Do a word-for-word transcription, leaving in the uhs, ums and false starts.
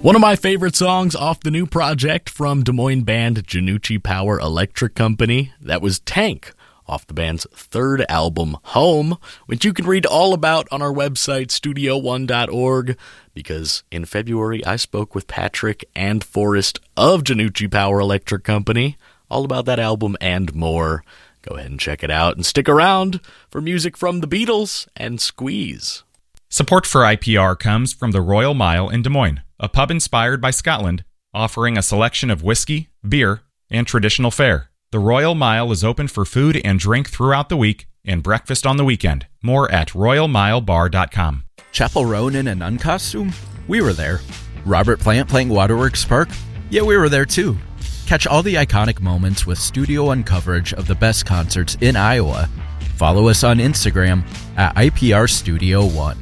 One of my favorite songs off the new project from Des Moines band Janucci Power Electric Company, that was Tank, off the band's third album, Home, which you can read all about on our website, studio one dot org, because in February I spoke with Patrick and Forrest of Janucci Power Electric Company, all about that album and more. Go ahead and check it out, and stick around for music from the Beatles and Squeeze. Support for I P R comes from the Royal Mile in Des Moines, a pub inspired by Scotland, offering a selection of whiskey, beer, and traditional fare. The Royal Mile is open for food and drink throughout the week and breakfast on the weekend. More at royal mile bar dot com. Chapel Roan in a nun costume? We were there. Robert Plant playing Waterworks Park? Yeah, we were there too. Catch all the iconic moments with Studio One coverage of the best concerts in Iowa. Follow us on Instagram at I P R Studio One.